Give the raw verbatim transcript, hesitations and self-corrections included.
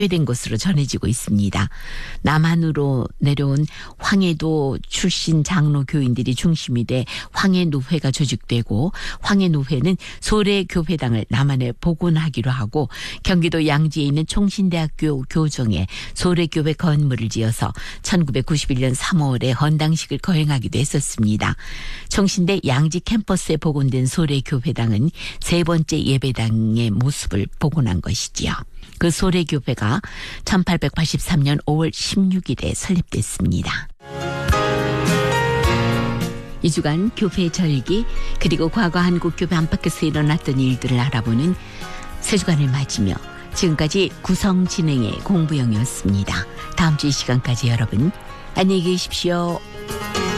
된 것으로 전해지고 있습니다. 남한으로 내려온 황해도 출신 장로 교인들이 중심이 돼 황해노회가 조직되고 황해노회는 소래교회당을 남한에 복원하기로 하고 경기도 양지에 있는 총신대학교 교정에 소래교회 건물을 지어서 천구백구십일 년 삼월에 헌당식을 거행하기도 했었습니다. 총신대 양지 캠퍼스에 복원된 소래교회당은 세 번째 예배당의 모습을 복원한 것이지요. 그 소래교회가 천팔백팔십삼 년 오월 십육일에 설립됐습니다. 이 주간 교회 절기 그리고 과거 한국교회 안팎에서 일어났던 일들을 알아보는 세 주간을 맞으며 지금까지 구성 진행의 공부영이었습니다. 다음 주 이 시간까지 여러분 안녕히 계십시오.